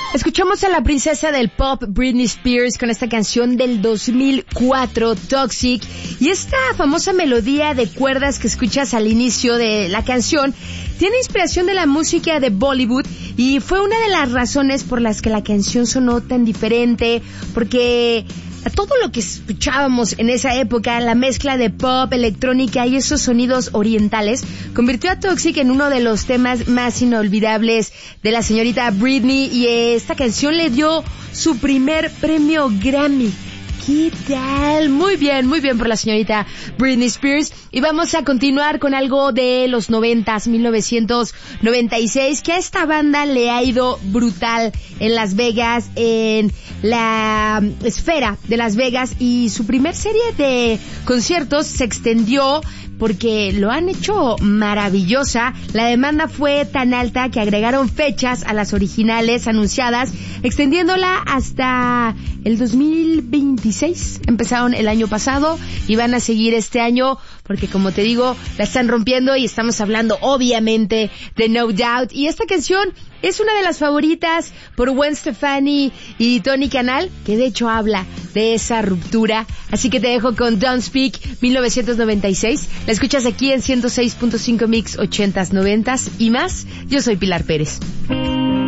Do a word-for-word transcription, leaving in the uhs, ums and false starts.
Escuchamos a la princesa del pop, Britney Spears, con esta canción del dos mil cuatro, Toxic, y esta famosa melodía de cuerdas que escuchas al inicio de la canción tiene inspiración de la música de Bollywood y fue una de las razones por las que la canción sonó tan diferente, porque todo lo que escuchábamos en esa época, la mezcla de pop, electrónica y esos sonidos orientales, convirtió a Toxic en uno de los temas más inolvidables de la señorita Britney, y esta canción le dio su primer premio Grammy. ¿Qué tal? Muy bien, muy bien por la señorita Britney Spears. Y vamos a continuar con algo de los noventas, mil novecientos noventa y seis, que a esta banda le ha ido brutal en Las Vegas, en la esfera de Las Vegas, y su primer serie de conciertos se extendió porque lo han hecho maravillosa. La demanda fue tan alta que agregaron fechas a las originales anunciadas, extendiéndola hasta el dos mil veintiséis. Empezaron el año pasado y van a seguir este año porque, como te digo, la están rompiendo, y estamos hablando obviamente de No Doubt. Y esta canción es una de las favoritas por Gwen Stefani y Tony Canal, que de hecho habla de esa ruptura. Así que te dejo con Don't Speak, mil novecientos noventa y seis. La escuchas aquí en ciento seis punto cinco Mix ochentas, noventas y más. Yo soy Pilar Pérez.